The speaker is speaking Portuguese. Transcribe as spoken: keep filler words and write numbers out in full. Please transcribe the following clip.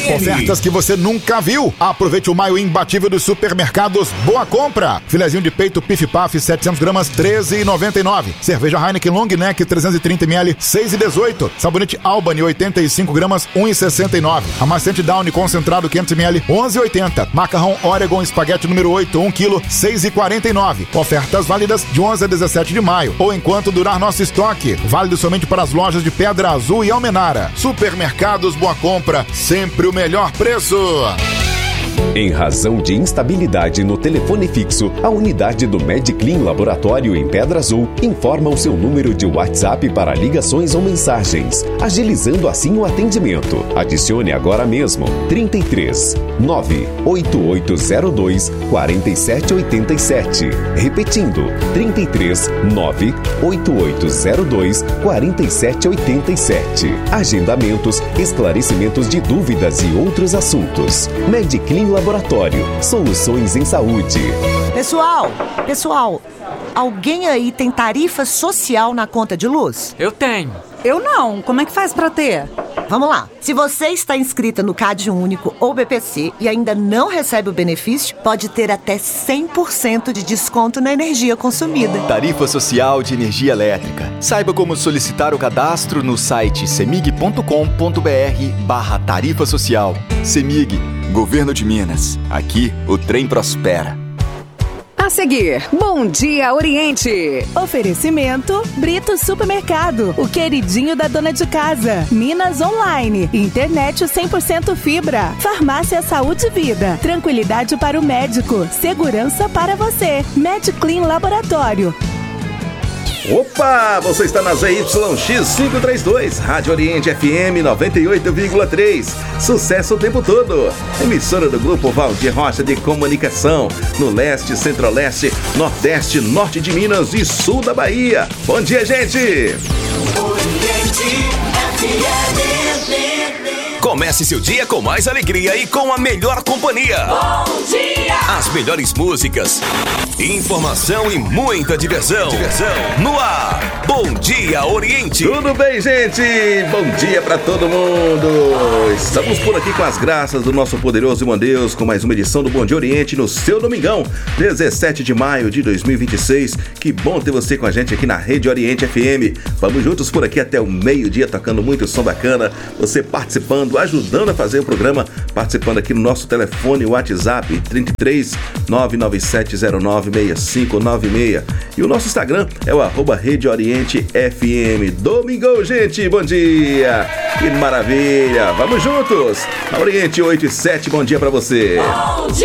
F M. Ofertas que você nunca viu. Aproveite o maio imbatível dos supermercados Boa Compra. Filezinho de peito Pif Paf setecentos gramas, treze reais e noventa e nove centavos. Cerveja Heineken Long Neck trezentos e trinta mililitros, seis reais e dezoito centavos. Sabonete Albany oitenta e cinco gramas, um real e sessenta e nove centavos. Amaciante Downy concentrado quinhentos mililitros, onze reais e oitenta centavos. Macarrão Oregon Espaguete número oito, um quilo, seis reais e quarenta e nove centavos. Ofertas válidas de onze a dezessete de maio ou enquanto durar nosso estoque. Válido somente para as lojas de Pedra Azul e Almenara. Supermercados Boa Compra, sempre o melhor preço. Em razão de instabilidade no telefone fixo, a unidade do MedClean Laboratório em Pedra Azul informa o seu número de WhatsApp para ligações ou mensagens, agilizando assim o atendimento. Adicione agora mesmo trinta e três, nove oito oito zero dois, quatro sete oito sete. Repetindo, trinta e três, nove oito oito zero dois, quatro sete oito sete. Agendamentos, esclarecimentos de dúvidas e outros assuntos. MedClean Laboratório, soluções em saúde. Pessoal, pessoal, alguém aí tem tarifa social na conta de luz? Eu tenho. Eu não. Como é que faz pra ter? Vamos lá. Se você está inscrita no Cade Único ou B P C e ainda não recebe o benefício, pode ter até cem por cento de desconto na energia consumida. Tarifa Social de Energia Elétrica. Saiba como solicitar o cadastro no site semig ponto com ponto br barra tarifa social. Semig, Governo de Minas. Aqui o trem prospera. A seguir, Bom Dia Oriente. Oferecimento Brito Supermercado, o queridinho da dona de casa. Minas Online, internet cem por cento fibra. Farmácia Saúde e Vida, tranquilidade para o médico, segurança para você. MedClean Laboratório. Opa, você está na Z Y X quinhentos e trinta e dois, Rádio Oriente F M noventa e oito vírgula três. Sucesso o tempo todo. Emissora do Grupo Valdir Rocha de Comunicação, no leste, centro-leste, nordeste, norte de Minas e sul da Bahia. Bom dia, gente! Oriente F M. Comece seu dia com mais alegria e com a melhor companhia. Bom dia! As melhores músicas, informação e muita diversão. Diversão no ar. Bom Dia Oriente. Tudo bem, gente? Bom dia pra todo mundo. Estamos por aqui com as graças do nosso poderoso e bom Deus, com mais uma edição do Bom Dia Oriente no seu domingão, dezessete de maio de dois mil e vinte e seis. Que bom ter você com a gente aqui na Rede Oriente F M. Vamos juntos por aqui até o meio-dia, tocando muito som bacana. Você participando, ajudando a fazer o programa, participando aqui no nosso telefone WhatsApp trinta e três, nove nove sete zero nove seis cinco nove seis. E o nosso Instagram é o arroba Rede Oriente F M. Domingão, gente, bom dia! Que maravilha! Vamos juntos! A Oriente oito e sete, bom dia pra você! Bom dia!